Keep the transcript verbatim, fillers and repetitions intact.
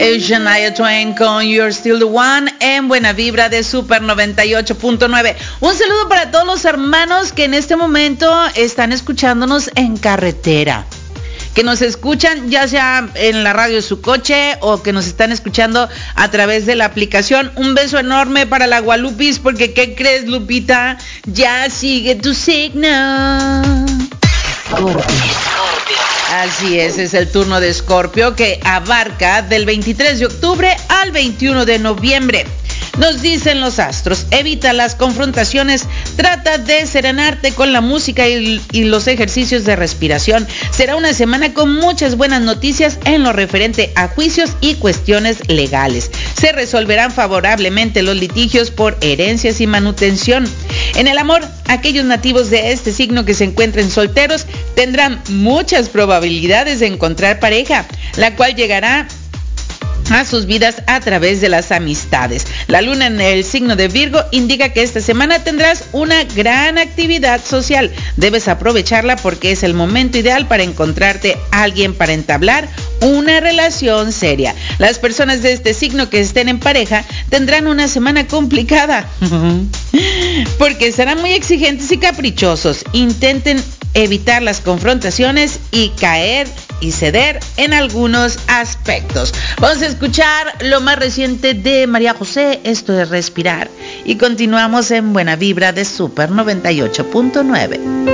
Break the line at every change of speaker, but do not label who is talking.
Es Shania Twain con You're Still the One en Buena Vibra de Super noventa y ocho punto nueve. Un saludo para todos los hermanos que en este momento están escuchándonos en carretera, que nos escuchan ya sea en la radio de su coche o que nos están escuchando a través de la aplicación. Un beso enorme para la Gualupis, porque ¿qué crees, Lupita? Ya sigue tu signo. Así es, es el turno de Escorpio, que abarca del veintitrés de octubre al veintiuno de noviembre. Nos dicen los astros: evita las confrontaciones, trata de serenarte con la música y, y los ejercicios de respiración. Será una semana con muchas buenas noticias en lo referente a juicios y cuestiones legales. Se resolverán favorablemente los litigios por herencias y manutención. En el amor, aquellos nativos de este signo que se encuentren solteros tendrán muchas probabilidades de encontrar pareja, la cual llegará a sus vidas a través de las amistades. La luna en el signo de Virgo indica que esta semana tendrás una gran actividad social. Debes aprovecharla porque es el momento ideal para encontrarte a alguien para entablar una relación seria. Las personas de este signo que estén en pareja tendrán una semana complicada porque serán muy exigentes y caprichosos. Intenten evitar las confrontaciones y caer y ceder en algunos aspectos. Vamos a escuchar lo más reciente de María José, esto es Respirar, y continuamos en Buena Vibra de Super noventa y ocho punto nueve.